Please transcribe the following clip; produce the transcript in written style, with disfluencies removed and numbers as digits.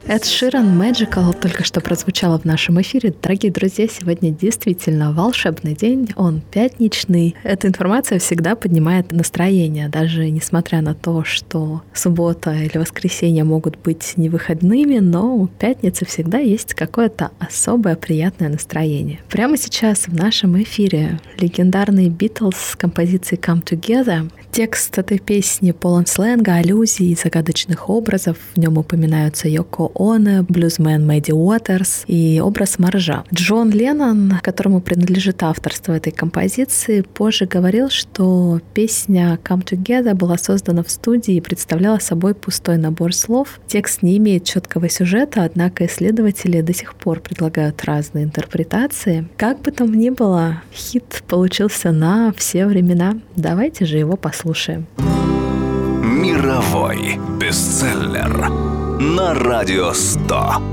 Эд Ширан Magical только что прозвучало в нашем эфире. Дорогие друзья, сегодня действительно волшебный день, он пятничный. Эта информация всегда поднимает настроение, даже несмотря на то, что суббота или воскресенье могут быть не выходными, но у пятницы всегда есть какое-то особое приятное настроение. Прямо сейчас в нашем эфире легендарные Beatles с композицией Come Together. Текст этой песни полон сленга, аллюзий и загадочных образов. В нем упоминаются Йоко Оно, блюзмен Мэдди Уотерс и образ моржа. Джон Леннон, которому принадлежит авторство этой композиции, позже говорил, что песня Come Together была создана в студии и представляла собой пустой набор слов. Текст не имеет четкого сюжета, однако исследователи до сих пор предлагают разные интерпретации. Как бы там ни было, хит получился на все времена. Давайте же его послушаем. Мировой бестселлер на Радио 100.